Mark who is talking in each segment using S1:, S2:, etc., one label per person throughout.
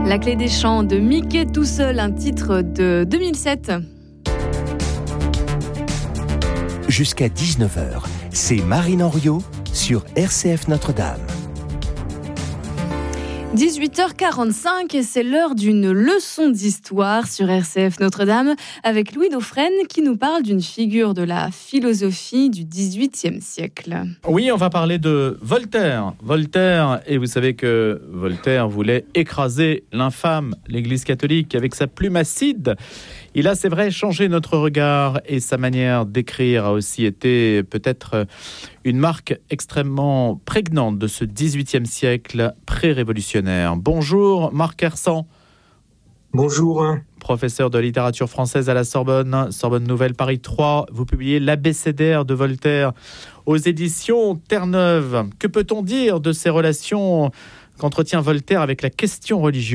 S1: La clé des champs de Mickey tout seul, un titre de 2007.
S2: Jusqu'à 19h, c'est Marine Henriot sur RCF Notre-Dame.
S1: 18h45 et c'est l'heure d'une leçon d'histoire sur RCF Notre-Dame avec Louis Dauphren qui nous parle d'une figure de la philosophie du XVIIIe siècle.
S3: Oui, on va parler de Voltaire. Voltaire, et vous savez que Voltaire voulait écraser l'infâme, l'Église catholique, avec sa plume acide. Il a, c'est vrai, changé notre regard et sa manière d'écrire a aussi été peut-être une marque extrêmement prégnante de ce XVIIIe siècle pré-révolutionnaire. Bonjour Marc Hersan.
S4: Bonjour.
S3: Professeur de littérature française à la Sorbonne, Sorbonne Nouvelle Paris 3. Vous publiez l'Abécédaire de Voltaire aux éditions Terre-Neuve. Que peut-on dire de ces relations qu'entretient Voltaire avec la question religieuse ?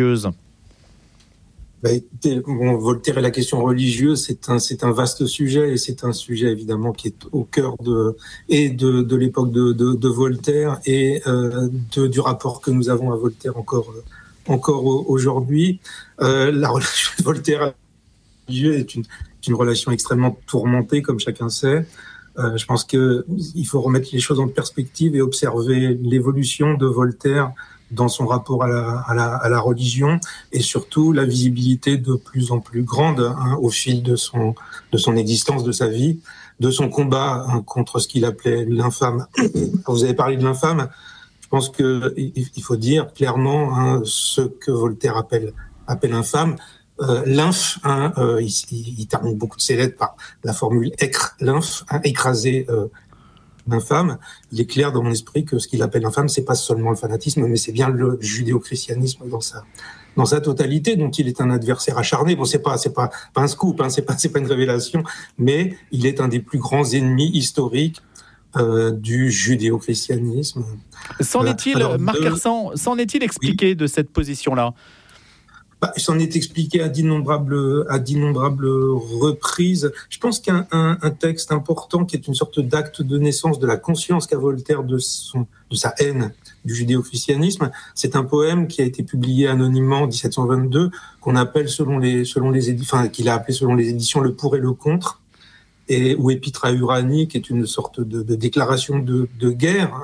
S4: Voltaire et la question religieuse, c'est un vaste sujet et c'est un sujet évidemment qui est au cœur de l'époque de Voltaire et du rapport que nous avons à Voltaire encore aujourd'hui. La relation de Voltaire à religieux est une relation extrêmement tourmentée, comme chacun sait. Je pense qu'il faut remettre les choses en perspective et observer l'évolution de Voltaire dans son rapport à la religion et surtout la visibilité de plus en plus grande au fil de son existence, de sa vie, de son combat contre ce qu'il appelait l'infâme. Vous avez parlé de l'infâme, je pense qu'il faut dire clairement ce que Voltaire appelle infâme. Lymphe, il termine beaucoup de ses lettres par la formule lymphe, écraser l'infâme. Il est clair dans mon esprit que ce qu'il appelle infâme, c'est pas seulement le fanatisme, mais c'est bien le judéo-christianisme dans sa totalité, dont il est un adversaire acharné. Bon, c'est pas un scoop, c'est pas une révélation, mais il est un des plus grands ennemis historiques du judéo-christianisme.
S3: S'en est-il, Marc Hersan, s'en est-il expliqué de cette position-là ?
S4: Il s'en est expliqué à d'innombrables reprises. Je pense qu'un texte important qui est une sorte d'acte de naissance de la conscience qu'a Voltaire de sa haine du judéo-christianisme, c'est un poème qui a été publié anonymement en 1722, qu'on appelle qu'il a appelé selon les éditions Le Pour et le Contre, ou Épître à Uranie, qui est une sorte de déclaration de guerre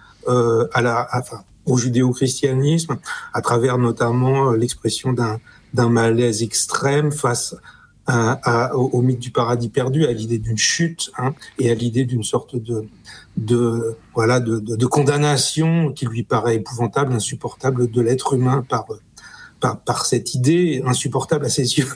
S4: au judéo-christianisme, à travers notamment l'expression d'un malaise extrême face au mythe du paradis perdu, à l'idée d'une chute, et à l'idée d'une sorte de condamnation qui lui paraît épouvantable, insupportable de l'être humain par cette idée insupportable à ses yeux.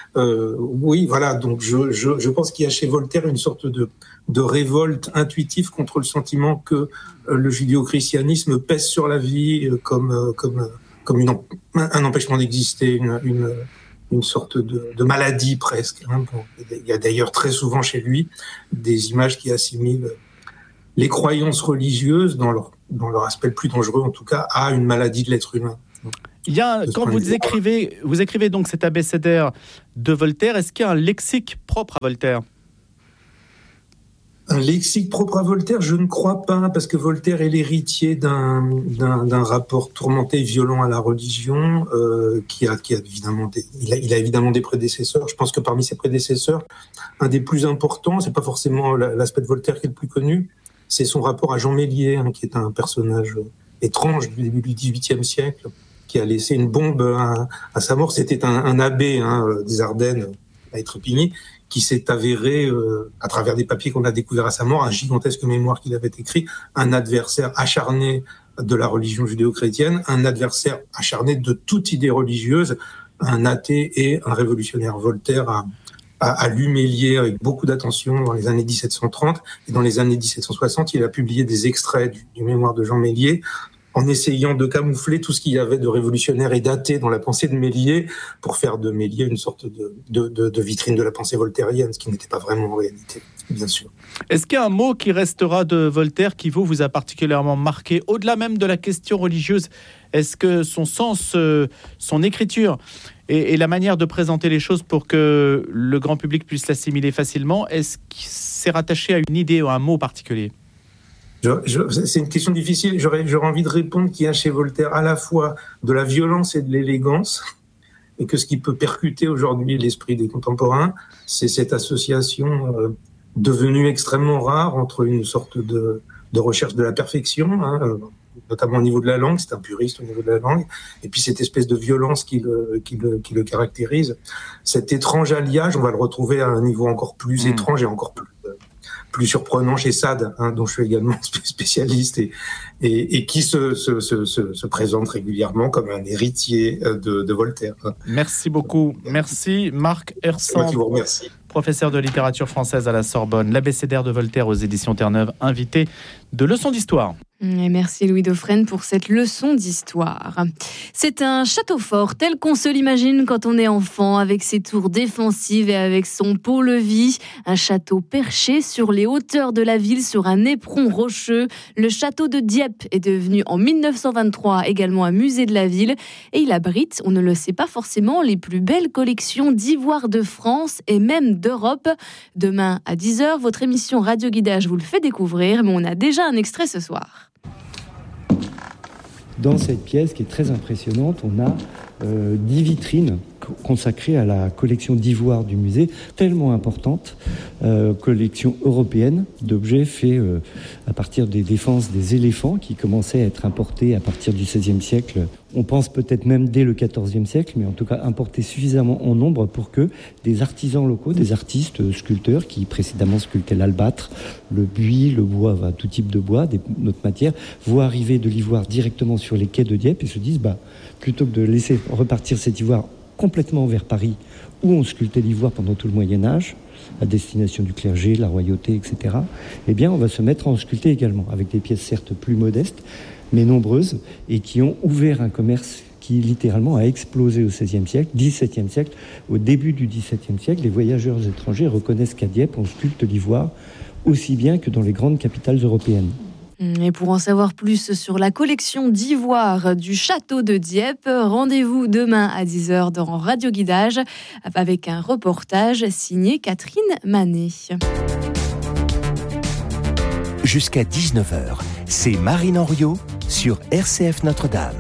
S4: Donc je pense qu'il y a chez Voltaire une sorte de révolte intuitive contre le sentiment que le judéo-christianisme pèse sur la vie comme un empêchement d'exister, une sorte de maladie presque. Il y a d'ailleurs très souvent chez lui des images qui assimilent les croyances religieuses, dans leur aspect le plus dangereux en tout cas, à une maladie de l'être humain.
S3: Quand vous écrivez donc cet abécédaire de Voltaire, est-ce qu'il y a un lexique propre à Voltaire ?
S4: Un lexique propre à Voltaire, je ne crois pas, parce que Voltaire est l'héritier d'un rapport tourmenté et violent à la religion, qui a évidemment il a évidemment des prédécesseurs. Je pense que parmi ses prédécesseurs, un des plus importants, c'est pas forcément l'aspect de Voltaire qui est le plus connu, c'est son rapport à Jean Meslier, qui est un personnage étrange du début du XVIIIe siècle, qui a laissé une bombe à sa mort. C'était un abbé des Ardennes, à Étrépigny, qui s'est avéré, à travers des papiers qu'on a découverts à sa mort, un gigantesque mémoire qu'il avait écrit, un adversaire acharné de la religion judéo-chrétienne, un adversaire acharné de toute idée religieuse, un athée et un révolutionnaire. Voltaire a lu Meslier avec beaucoup d'attention dans les années 1730, et dans les années 1760, il a publié des extraits du mémoire de Jean Meslier, en essayant de camoufler tout ce qu'il y avait de révolutionnaire et d'athée dans la pensée de Meslier, pour faire de Meslier une sorte de vitrine de la pensée voltairienne, ce qui n'était pas vraiment en réalité, bien sûr.
S3: Est-ce qu'il y a un mot qui restera de Voltaire qui vous a particulièrement marqué, au-delà même de la question religieuse ? Est-ce que son sens, son écriture et la manière de présenter les choses pour que le grand public puisse l'assimiler facilement, est-ce que c'est rattaché à une idée ou à un mot particulier ?
S4: C'est une question difficile. J'aurais envie de répondre qu'il y a chez Voltaire à la fois de la violence et de l'élégance, et que ce qui peut percuter aujourd'hui l'esprit des contemporains, c'est cette association devenue extrêmement rare entre une sorte de recherche de la perfection, notamment au niveau de la langue, c'est un puriste au niveau de la langue, et puis cette espèce de violence qui le caractérise. Cet étrange alliage, on va le retrouver à un niveau encore plus étrange et encore plus surprenant chez Sade, dont je suis également spécialiste, et qui se présente régulièrement comme un héritier de Voltaire.
S3: Merci beaucoup. Merci Marc Hersand.
S4: Moi qui vous remercie.
S3: Professeur de littérature française à la Sorbonne, l'abécédaire de Voltaire aux éditions Terre-Neuve, invité de Leçons d'Histoire.
S1: Et merci Louis Dauphren pour cette leçon d'histoire. C'est un château fort tel qu'on se l'imagine quand on est enfant, avec ses tours défensives et avec son pont-levis. Un château perché sur les hauteurs de la ville, sur un éperon rocheux. Le château de Dieppe est devenu en 1923 également un musée de la ville. Et il abrite, on ne le sait pas forcément, les plus belles collections d'ivoire de France et même d'Europe. Demain à 10h, votre émission Radio Guidage vous le fait découvrir, mais on a déjà un extrait ce soir.
S5: Dans cette pièce qui est très impressionnante, on a 10 vitrines consacrées à la collection d'ivoire du musée, tellement importante, collection européenne d'objets faits à partir des défenses des éléphants qui commençaient à être importés à partir du XVIe siècle. On pense peut-être même dès le XIVe siècle, mais en tout cas importés suffisamment en nombre pour que des artisans locaux, des artistes sculpteurs qui précédemment sculptaient l'albâtre, le buis, le bois, tout type de bois, d'autres matières, voient arriver de l'ivoire directement sur les quais de Dieppe et se disent plutôt que de laisser repartir cet ivoire complètement vers Paris, où on sculptait l'ivoire pendant tout le Moyen-Âge, à destination du clergé, la royauté, etc., eh bien, on va se mettre à en sculpter également, avec des pièces certes plus modestes, mais nombreuses, et qui ont ouvert un commerce qui littéralement a explosé au XVIe siècle, XVIIe siècle. Au début du XVIIe siècle, les voyageurs étrangers reconnaissent qu'à Dieppe, on sculpte l'ivoire aussi bien que dans les grandes capitales européennes.
S1: Et pour en savoir plus sur la collection d'ivoire du château de Dieppe, rendez-vous demain à 10h dans Radio Guidage avec un reportage signé Catherine Manet.
S2: Jusqu'à 19h, c'est Marine Henriot sur RCF Notre-Dame.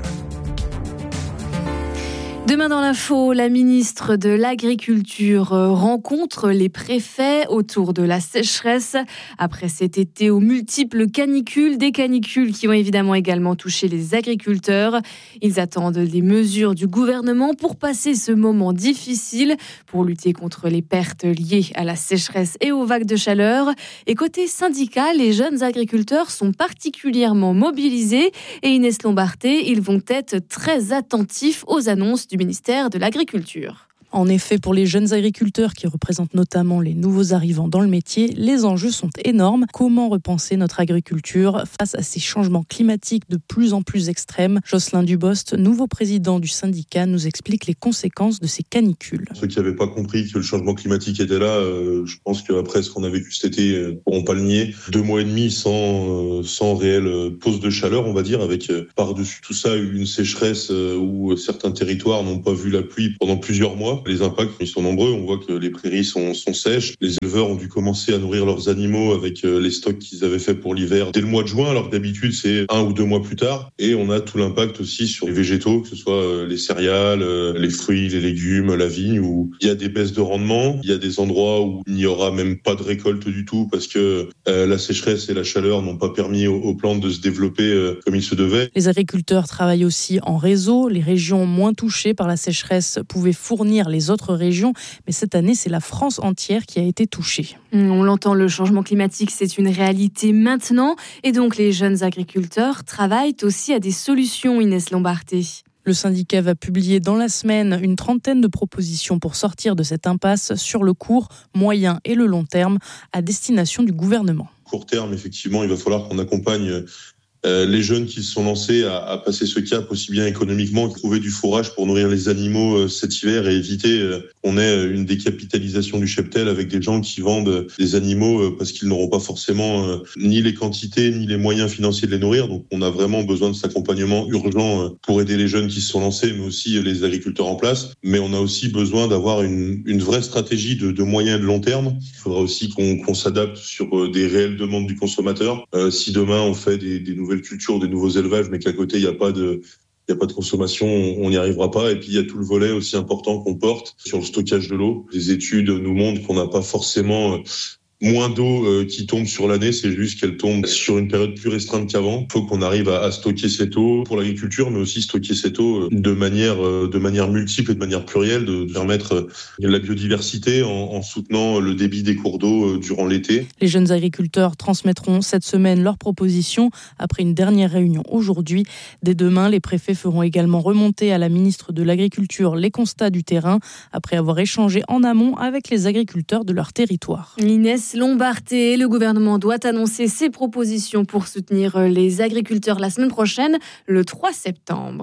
S1: Demain dans l'info, la ministre de l'Agriculture rencontre les préfets autour de la sécheresse. Après cet été aux multiples canicules, des canicules qui ont évidemment également touché les agriculteurs. Ils attendent des mesures du gouvernement pour passer ce moment difficile, pour lutter contre les pertes liées à la sécheresse et aux vagues de chaleur. Et côté syndicat, les jeunes agriculteurs sont particulièrement mobilisés. Et Inès Lombarté, ils vont être très attentifs aux annonces du ministère de l'Agriculture.
S6: En effet, pour les jeunes agriculteurs qui représentent notamment les nouveaux arrivants dans le métier, les enjeux sont énormes. Comment repenser notre agriculture face à ces changements climatiques de plus en plus extrêmes ? Jocelyn Dubost, nouveau président du syndicat, nous explique les conséquences de ces canicules.
S7: Ceux qui n'avaient pas compris que le changement climatique était là, je pense qu'après ce qu'on a vécu cet été, ne pourront pas le nier. 2 mois et demi sans réelle pause de chaleur, on va dire, avec par-dessus tout ça une sécheresse où certains territoires n'ont pas vu la pluie pendant plusieurs mois. Les impacts, ils sont nombreux. On voit que les prairies sont sèches. Les éleveurs ont dû commencer à nourrir leurs animaux avec les stocks qu'ils avaient fait pour l'hiver dès le mois de juin, alors que d'habitude, c'est 1 ou 2 mois plus tard. Et on a tout l'impact aussi sur les végétaux, que ce soit les céréales, les fruits, les légumes, la vigne, où il y a des baisses de rendement. Il y a des endroits où il n'y aura même pas de récolte du tout parce que la sécheresse et la chaleur n'ont pas permis aux plantes de se développer comme il se devait.
S6: Les agriculteurs travaillent aussi en réseau. Les régions moins touchées par la sécheresse pouvaient fournir les autres régions, mais cette année, c'est la France entière qui a été touchée.
S1: On l'entend, le changement climatique, c'est une réalité maintenant, et donc les jeunes agriculteurs travaillent aussi à des solutions, Inès Lombarté.
S6: Le syndicat va publier dans la semaine une 30aine de propositions pour sortir de cette impasse sur le court, moyen et le long terme à destination du gouvernement.
S7: Court terme, effectivement, il va falloir qu'on accompagne les jeunes qui se sont lancés à passer ce cap aussi bien économiquement que trouver du fourrage pour nourrir les animaux cet hiver et éviter qu'on ait une décapitalisation du cheptel avec des gens qui vendent des animaux parce qu'ils n'auront pas forcément ni les quantités ni les moyens financiers de les nourrir. Donc on a vraiment besoin de cet accompagnement urgent pour aider les jeunes qui se sont lancés, mais aussi les agriculteurs en place. Mais on a aussi besoin d'avoir une vraie stratégie de moyen et de long terme. Il faudra aussi qu'on s'adapte sur des réelles demandes du consommateur. Si demain on fait des nouvelles cultures, des nouveaux élevages, mais qu'à côté il n'y a pas de consommation, on n'y arrivera pas. Et puis il y a tout le volet aussi important qu'on porte sur le stockage de l'eau. Les études nous montrent qu'on n'a pas forcément moins d'eau qui tombe sur l'année, c'est juste qu'elle tombe sur une période plus restreinte qu'avant. Il faut qu'on arrive à stocker cette eau pour l'agriculture, mais aussi stocker cette eau de manière multiple et de manière plurielle, de permettre la biodiversité en soutenant le débit des cours d'eau durant l'été.
S6: Les jeunes agriculteurs transmettront cette semaine leurs propositions après une dernière réunion aujourd'hui. Dès demain, les préfets feront également remonter à la ministre de l'Agriculture les constats du terrain après avoir échangé en amont avec les agriculteurs de leur territoire.
S1: Inès Lombarté, le gouvernement doit annoncer ses propositions pour soutenir les agriculteurs la semaine prochaine, le 3 septembre.